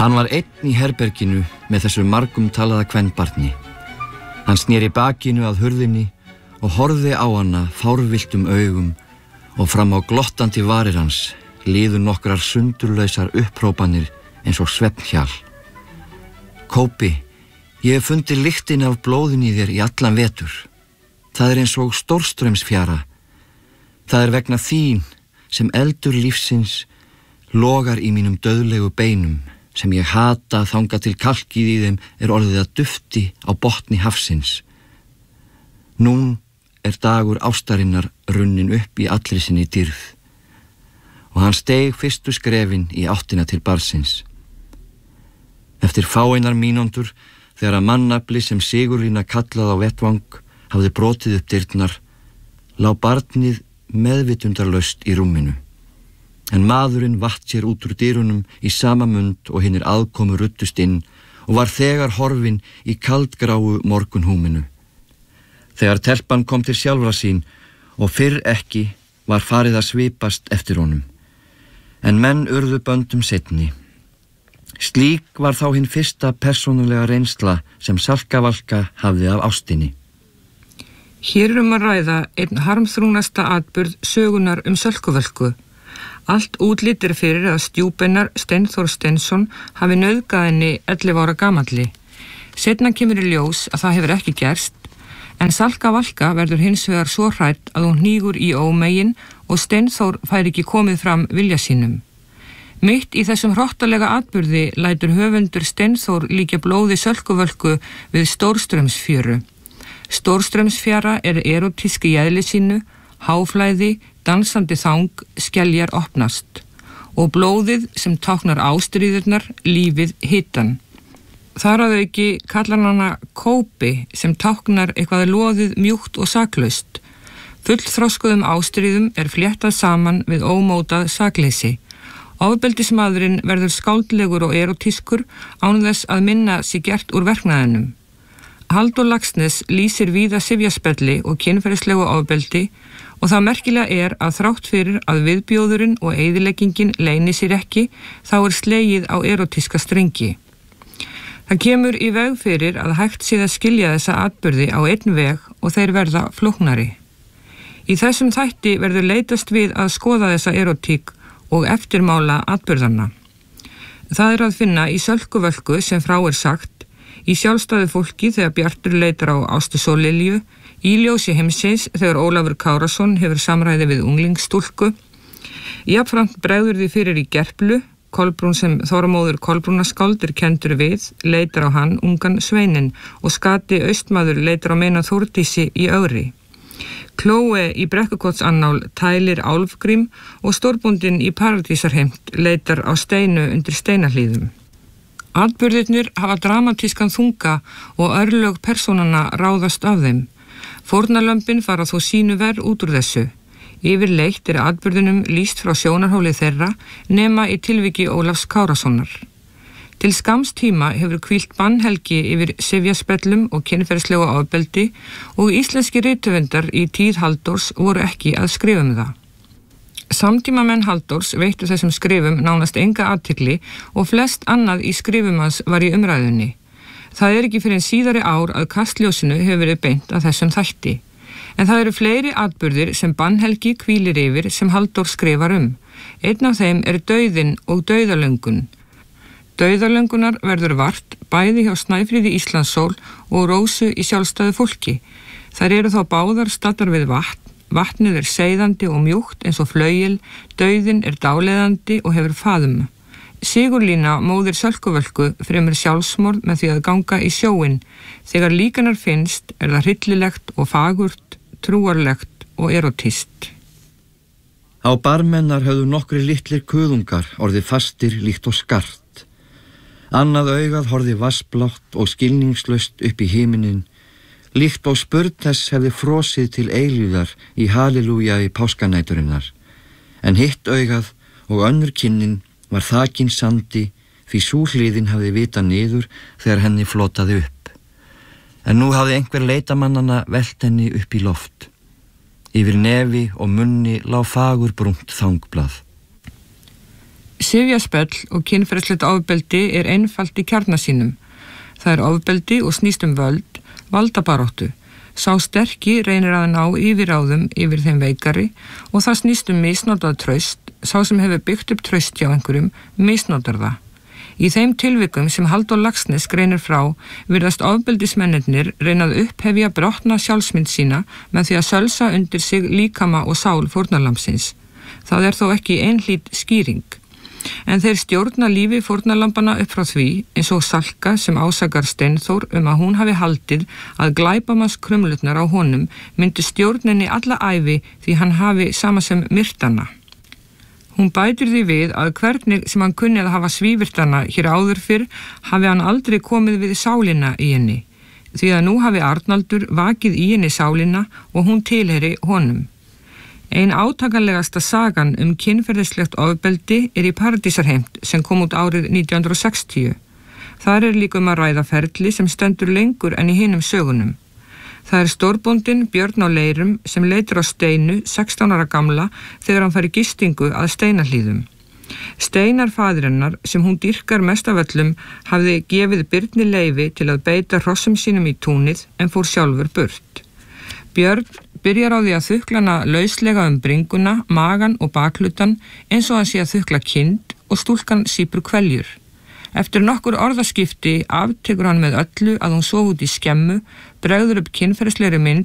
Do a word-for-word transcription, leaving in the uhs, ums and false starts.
Hann var einn í herberginu með þessu margum talaða kvenbarni. Hann sneri bakinu að hurðinni og horfði á hana fárvilltum augum og fram á glottandi varir hans liðu nokkrar sundurlausar upphrópanir eins og svefnhjal. Kópi, ég hef fundið lyktin af blóðinu í þér í allan vetur. Það er eins og stórstraumsfjara. Það er vegna þín sem eldur lífsins logar í mínum dauðlegu beinum, sem ég hata þangað til kalkið í þeim er orðið að dufti á botni hafsins. Nún er dagur ástarinnar runnin upp í allri sinni dýrð og hann steig fyrstu skrefin í áttina til barnsins. Eftir fáeinar mínútur, þegar að mannafli sem Sigurlína kallaði á vettvang hafði brotið upp dyrnar, lá barnið meðvitundarlaust í rúminu. En maðurinn vatt sér út úr dyrunum í sama mund og hinir aðkomu ruddust inn og var þegar horfinn í kaldgráu morgunhúminu. Þegar telpan kom til sjálfra sín og fyrr ekki var farið að svipast eftir honum. En menn urðu böndum seinni. Slík var þá hinn fyrsta persónulega reynsla sem Salka Valka hafði af ástinni. Hér er um að ræða einn harmþrúnasta atburð sögunar um Sölku Völku. Allt útlit er fyrir að stjúpennar Steinþór Steinsson hafi nauðgað henni ellefu ára gamalli. Seinna kemur í ljós að það hefur ekki gerst, en Salka Valka verður hins vegar svo hrædd að hún hnígur í ómegin og Steinþór fær ekki komið fram vilja sínum. Mitt í þessum hrottalega atburði lætur höfundur Steinþór líkja blóði Sölku Völku við stórstraumsfjöru. Stórstraumsfjara er erótíski í eðli sínu, háflæði, dansandi þang, skeljar opnast og blóðið sem táknar ástríðurnar, lífið hitan. Þar að auki kallar hana kópi sem táknar eitthvað loðið mjúkt og saklaust. Fullþroskuðum ástríðum er fléttað saman við ómótað sakleysi. Ofbeldismadurinn verður skáldlegur og erótískur án þess að minna sig gert úr verknaðinum. Halldór Laxness lýsir víða sifjaspelli og kynferðislegu ofbeldi og það merkilega er að þrátt fyrir að viðbjóðurinn og eyðileggingin leyni sér ekki, þá er slegið á erótíska strengi. Það kemur í veg fyrir að hægt sé að skilja þessa atburði á einn veg og þeir verða flóknari. Í þessum þætti verður leitast við að skoða þessa erótík og eftirmála atburðarna. Það er að finna í Sölku Völku sem frá er sagt, í sjálfstæðu fólki þegar Bjartur leitar á Ástu Sóllilju, í ljósi heimsins þegar Ólafur Kárason hefur samræði við unglingsstúlku, jafnframt bregður því fyrir í Gerplu, Kolbrún sem Þormóður Kolbrúnaskáld er kendur við, leitar á hann ungan Sveinin og Skati Austmaður leitar á meina Þórdísi í Ögri. Klóe í Brekkukotsannál tælir Álfgrím og stórbóndinn í Paradísarheimt leitar á Steinu undir Steinahlíðum. Atburðirnir hafa dramatískan þunga og örlög persónanna ráðast af þeim. Fórnarlömbin fara þó sínu verð út úr þessu. Yfirleitt er atburðinum lýst frá sjónarhóli þeirra nema í tilviki Ólafs Kárasonar. Til skamms tíma hefur hvílt bannhelgi yfir sifjaspellum og kynferðislegu ofbeldi og íslenski rithöfundar í tíð Halldórs voru ekki að skrifa um það. Samtímamenn Halldórs veittu þessum skrifum nánast enga athygli og flest annað í skrifum hans var í umræðunni. Það er ekki fyrir en síðari ár að kastljósinu hefur verið beint að þessum þætti. En það eru fleiri atburðir sem bannhelgi hvílir yfir sem Halldór skrifar um. Einn af þeim er dauðinn og dauðalöngun. Dauðalöngunar verður vart bæði hjá Snæfríði Íslandssól og Rósu í sjálfstæðu fólki. Þær eru þá báðar staddar við vatn. Vatnið er seiðandi og mjúkt eins og flauel, dauðinn er dáleiðandi og hefur faðum. Sigurlína, móðir Sölku Völku, fremur sjálfsmorð með því að ganga í sjóinn. Þegar líkanar finnst er það hryllilegt og fagurt, trúarlegt og erótíst. Á barmennar höfðu nokkri litlir kuðungar orðið fastir líkt og skart. Annað augað horfði vassblátt og skilningslaust upp í himinin, líkt og spurn þess hefði frosið til eilíðar í halelúja í páskanæturinnar. En hitt augað og önnur kinnin var þakin sandi því sú hliðin hafði vitað niður þegar henni flotaði upp. En nú hafði einhver leitamannana velt henni upp í loft. Yfir nefi og munni lá fagur brúnt þangblað. Sifjaspell og kynferðislegt ofbeldi er einfalt í kjarna sínum. Það er ofbeldi og snýst um völd, valdabaráttu. Sá sterki reynir að ná yfirráðum yfir þeim veikari og það snýst um misnotað traust. Sá sem hefur byggt upp traust hjá einhverjum misnotar það. Í þeim tilvikum sem Halldór Laxness greinir frá virðast ofbeldismennirnir reynað upphefja brotna sjálfsmynd sína með því að sölsa undir sig líkama og sál fórnarlambsins. Það er þó ekki einhlít skýring. En þeir stjórna lífi fórnarlambana upp frá því, eins og Salka sem ásakar Steinþór um að hún hafi haldið að glæpamanns krumlutnar á honum myndi stjórninni alla ævi því hann hafi sama sem myrtana. Hún bætir því við að hvernig sem hann kunni að hafa svívirtana hér áður fyrr hafi hann aldrei komið við sálina í henni, því að nú hafi Arnaldur vakið í henni sálina og hún tilheyri honum. Ein átakanlegasta sagan um kynferðislegt ofbeldi er í Paradísarheimt sem kom út árið nítján hundrað og sextíu. Þar er líka um að ræða ferli sem stendur lengur en í hinum sögunum. Það er stórbóndinn Björn á Leirum sem leitar á Steinu sextán ára gamla þegar hann fær í gistingu að Steinahlíðum. Steinar faðirinnar sem hún dýrkar mest af öllum hafði gefið Birni leyfi til að beita hrossum sínum í túnið en fór sjálfur burt. Björn byrjar á því að þukla lauslega um bringuna, magan og baklutan eins og hann sé að þukla kind og stúlkan sýpur kveljur. Eftir nokkur orðaskipti aftekur hann með öllu að hún sof út í skemmu, bregður upp kynferðislegri mynd